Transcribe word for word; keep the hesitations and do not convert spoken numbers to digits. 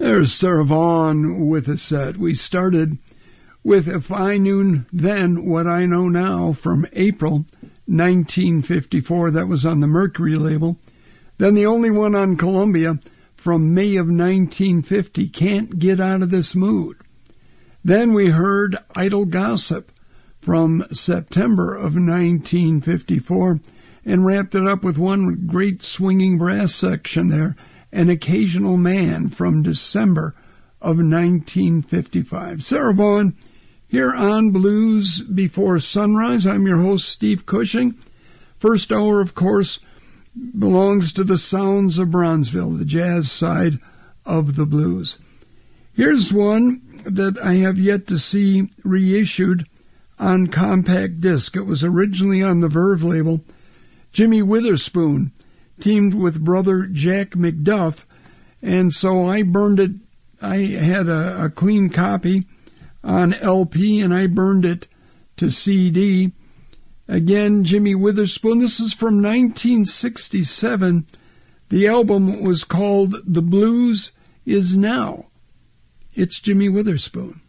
There's Sarah Vaughan with a set. We started with If I Knew Then What I Know Now from April nineteen fifty-four. That was on the Mercury label. Then The Only One on Columbia from May of nineteen fifty, Can't Get Out of This Mood. Then we heard Idle Gossip from September of nineteen fifty-four and wrapped it up with one great swinging brass section there, An Occasional Man from December of nineteen fifty-five. Sarah Vaughan here on Blues Before Sunrise. I'm your host, Steve Cushing. First hour, of course, belongs to the sounds of Bronzeville, the jazz side of the blues. Here's one that I have yet to see reissued on compact disc. It was originally on the Verve label. Jimmy Witherspoon teamed with brother Jack McDuff, and so I burned it. I had a, a clean copy on L P, and I burned it to C D. Again, Jimmy Witherspoon. This is from nineteen sixty-seven. The album was called The Blues Is Now. It's Jimmy Witherspoon.